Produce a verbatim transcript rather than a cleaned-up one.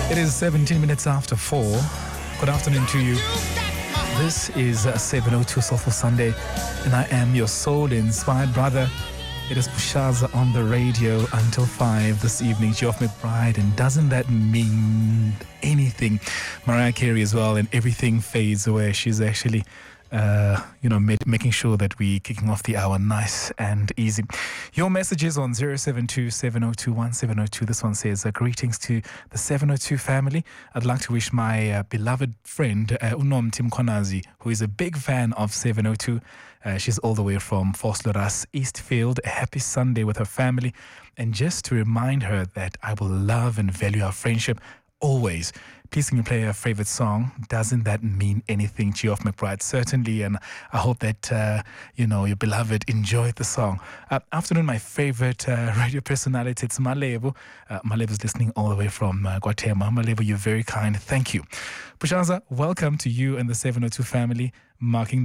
It is seventeen minutes after four. Good afternoon to you. This is uh, seven oh two Soulful Sunday, and I am your soul-inspired brother. It is Bushaza on the radio until five this evening. Geoff McBride, and doesn't that mean anything? Mariah Carey as well, and everything fades away. She's actually, uh, you know, made, making sure that we're kicking off the hour nice and easy. Your messages on zero seven two, seven oh two, one seven oh two. This one says, uh, greetings to the seven oh two family. I'd like to wish my uh, beloved friend, uh, Unom Tim Konazi, who is a big fan of seven oh two. Uh, she's all the way from Vosloorus, Eastfield. A happy Sunday with her family. And just to remind her that I will love and value our friendship always. Please can you play her favorite song? Doesn't that mean anything? Geoff McBride, certainly. And I hope that, uh, you know, your beloved enjoyed the song. Uh, afternoon, my favorite uh, radio personality, it's Malevo. Uh, Malevo's listening all the way from uh, Guatemala. Malevo, you're very kind. Thank you. Pushaza, welcome to you and the seven oh two family, marking